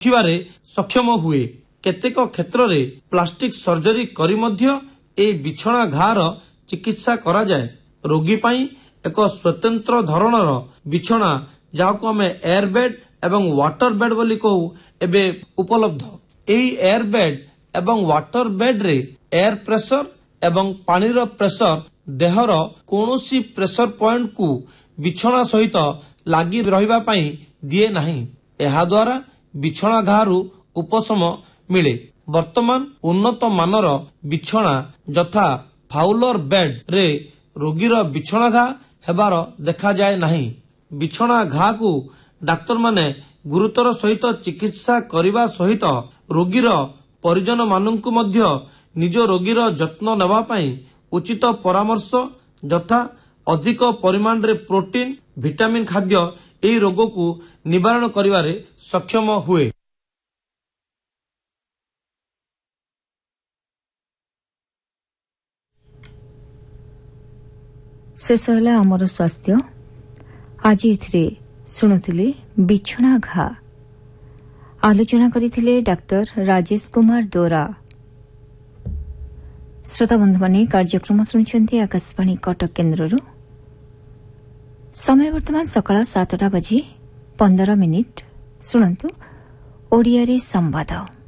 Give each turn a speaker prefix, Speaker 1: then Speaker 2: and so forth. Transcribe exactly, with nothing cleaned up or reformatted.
Speaker 1: ରଖିବାରେ ସକ୍ଷମ ହୁଏ। କେତେକ କ୍ଷେତ୍ରରେ ପ୍ଲାଷ୍ଟିକ ସର୍ଜରୀ କରି ମଧ୍ୟ ଏହି ବିଛଣା ଘାର ଚିକିତ୍ସା କରାଯାଏ। ରୋଗୀ ପାଇଁ ଏକ ସ୍ୱତନ୍ତ୍ର ଧରଣର ବିଛଣା ଯାହାକୁ ଆମେ ଏୟାର ବେଡ୍ ଏବଂ ୱାଟର ବେଡ୍ ବୋଲି କହୁ ଏବେ ଉପଲବ୍ଧ। ଏହି ଏୟାର ବେଡ୍ ଏବଂ ୱାଟର ବେଡ୍ରେ ଏୟାର ପ୍ରେସର ଏବଂ ପାଣିର ପ୍ରେସର ଦେହର କୌଣସି ପ୍ରେସର ପଏଣ୍ଟକୁ ବିଛଣା ସହିତ ଲାଗି ରହିବା ପାଇଁ ଦିଏ ନାହିଁ। ଏହାଦ୍ୱାରା ବିଛଣା ଘାରୁ ଉପଶମ ମିଳେ। ବର୍ତ୍ତମାନ ଉନ୍ନତ ମାନର ବିଛଣା ଯଥା ଫାଉଲର ବେଡ୍ରେ ରୋଗୀର ବିଛଣା ଘା ହେବାର ଦେଖାଯାଏ ନାହିଁ। ବିଛଣା ଘାକୁ ଡାକ୍ତରମାନେ ଗୁରୁତର ସହିତ ଚିକିତ୍ସା କରିବା ସହିତ ରୋଗୀର ପରିଜନମାନଙ୍କୁ ମଧ୍ୟ ନିଜ ରୋଗୀର ଯତ୍ନ ନେବା ପାଇଁ ଉଚିତ ପରାମର୍ଶ ଯଥା ଅଧିକ ପରିମାଣରେ ପ୍ରୋଟିନ ଭିଟାମିନ ଖାଦ୍ୟ ଏହି ରୋଗକୁ ନିବାରଣ କରିବାରେ ସକ୍ଷମ ହୁଏ।
Speaker 2: ଶେଷ ହେଲା ଆମର ସ୍ୱାସ୍ଥ୍ୟ। ଆଜି ଏଥିରେ ଶୁଣୁଥିଲେ ବିଛଣା ଘା। ଆଲୋଚନା କରିଥିଲେ ଡାକ୍ତର ରାଜେଶ କୁମାର ଦୋରା। ଶ୍ରୋତାବନ୍ଧୁମାନେ କାର୍ଯ୍ୟକ୍ରମ ଶୁଣିଛନ୍ତି ଆକାଶବାଣୀ କଟକ କେନ୍ଦ୍ରରୁ। ସମୟ ବର୍ତ୍ତମାନ ସକାଳ ସାତଟା ବାଜି ପନ୍ଦର ମିନିଟ୍। ଶୁଣନ୍ତୁ ଓଡ଼ିଆରେ ସମ୍ବାଦ।